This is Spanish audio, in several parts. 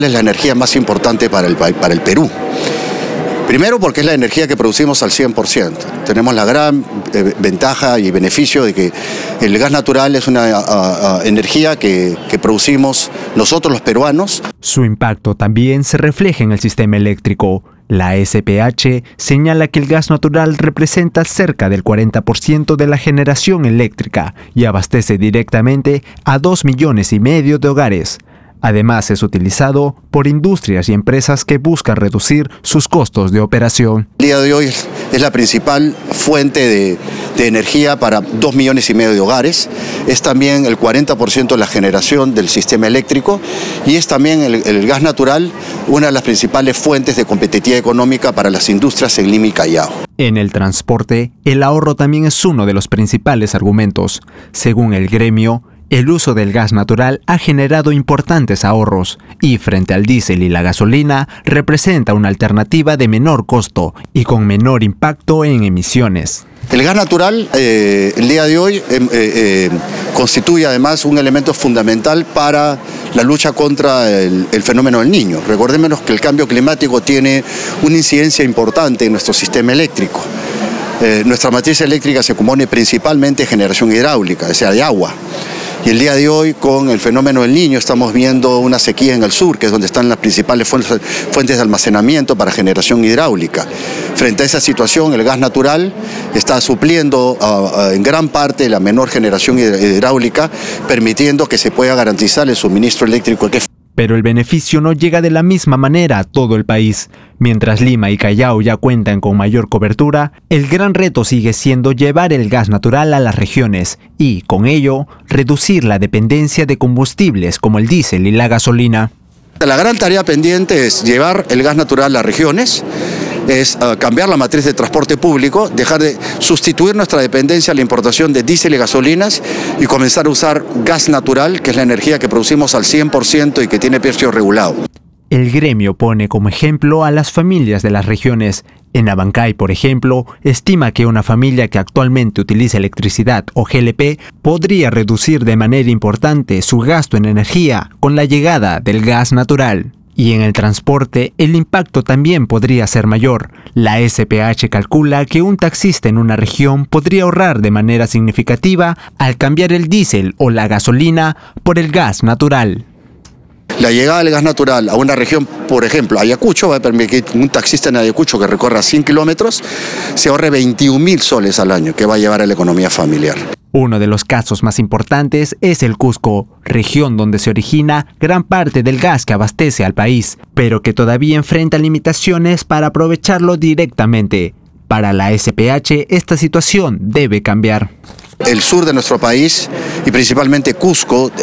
Es la energía más importante para el Perú. Primero porque es la energía que producimos al 100%. Tenemos la gran ventaja y beneficio de que el gas natural es una energía que producimos nosotros los peruanos. Su impacto también se refleja en el sistema eléctrico. La SPH señala que el gas natural representa cerca del 40% de la generación eléctrica y abastece directamente a 2,5 millones de hogares. Además, es utilizado por industrias y empresas que buscan reducir sus costos de operación. El día de hoy es la principal fuente de energía para 2,5 millones de hogares. Es también el 40% de la generación del sistema eléctrico y es también el gas natural una de las principales fuentes de competitividad económica para las industrias en Lima y Callao. En el transporte, el ahorro también es uno de los principales argumentos. Según el gremio, el uso del gas natural ha generado importantes ahorros y frente al diésel y la gasolina representa una alternativa de menor costo y con menor impacto en emisiones. El gas natural el día de hoy constituye además un elemento fundamental para la lucha contra el fenómeno del Niño. Recordémonos que el cambio climático tiene una incidencia importante en nuestro sistema eléctrico. Nuestra matriz eléctrica se compone principalmente de generación hidráulica, o sea, de agua. Y el día de hoy, con el fenómeno del Niño, estamos viendo una sequía en el sur, que es donde están las principales fuentes de almacenamiento para generación hidráulica. Frente a esa situación, el gas natural está supliendo en gran parte la menor generación hidráulica, permitiendo que se pueda garantizar el suministro eléctrico que... Pero el beneficio no llega de la misma manera a todo el país. Mientras Lima y Callao ya cuentan con mayor cobertura, el gran reto sigue siendo llevar el gas natural a las regiones y, con ello, reducir la dependencia de combustibles como el diésel y la gasolina. La gran tarea pendiente es llevar el gas natural a las regiones, es cambiar la matriz de transporte público, dejar de sustituir nuestra dependencia a la importación de diésel y gasolinas y comenzar a usar gas natural, que es la energía que producimos al 100% y que tiene precio regulado. El gremio pone como ejemplo a las familias de las regiones. En Abancay, por ejemplo, estima que una familia que actualmente utiliza electricidad o GLP podría reducir de manera importante su gasto en energía con la llegada del gas natural. Y en el transporte, el impacto también podría ser mayor. La SPH calcula que un taxista en una región podría ahorrar de manera significativa al cambiar el diésel o la gasolina por el gas natural. La llegada del gas natural a una región, por ejemplo, Ayacucho, va a permitir que un taxista en Ayacucho que recorra 100 kilómetros se ahorre 21.000 soles al año, que va a llevar a la economía familiar. Uno de los casos más importantes es el Cusco, región donde se origina gran parte del gas que abastece al país, pero que todavía enfrenta limitaciones para aprovecharlo directamente. Para la SPH, esta situación debe cambiar. El sur de nuestro país, y principalmente Cusco,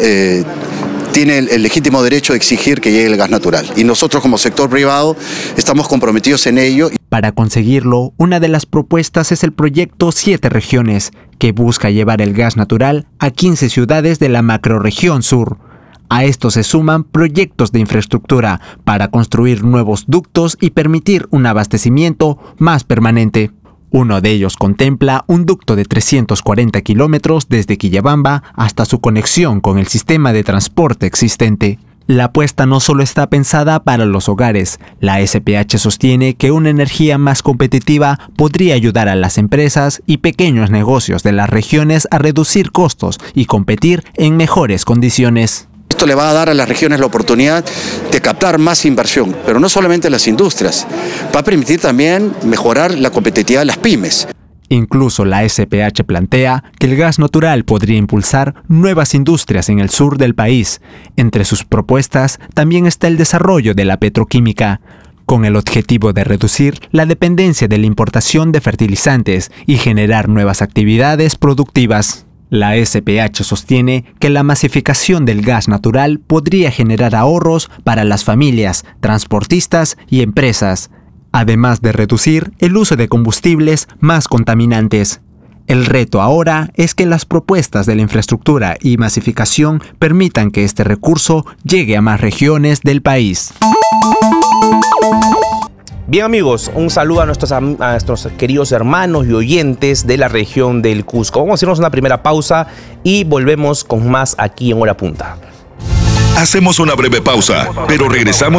tiene el legítimo derecho de exigir que llegue el gas natural. Y nosotros como sector privado estamos comprometidos en ello. Para conseguirlo, una de las propuestas es el proyecto 7 regiones, que busca llevar el gas natural a 15 ciudades de la macrorregión sur. A esto se suman proyectos de infraestructura para construir nuevos ductos y permitir un abastecimiento más permanente. Uno de ellos contempla un ducto de 340 kilómetros desde Quillabamba hasta su conexión con el sistema de transporte existente. La apuesta no solo está pensada para los hogares. La SPH sostiene que una energía más competitiva podría ayudar a las empresas y pequeños negocios de las regiones a reducir costos y competir en mejores condiciones. Esto le va a dar a las regiones la oportunidad de captar más inversión, pero no solamente las industrias, va a permitir también mejorar la competitividad de las pymes. Incluso la SPH plantea que el gas natural podría impulsar nuevas industrias en el sur del país. Entre sus propuestas también está el desarrollo de la petroquímica, con el objetivo de reducir la dependencia de la importación de fertilizantes y generar nuevas actividades productivas. La SPH sostiene que la masificación del gas natural podría generar ahorros para las familias, transportistas y empresas, además de reducir el uso de combustibles más contaminantes. El reto ahora es que las propuestas de la infraestructura y masificación permitan que este recurso llegue a más regiones del país. Bien amigos, un saludo a nuestros queridos hermanos y oyentes de la región del Cusco. Vamos a hacernos una primera pausa y volvemos con más aquí en Hora Punta. Hacemos una breve pausa, pero regresamos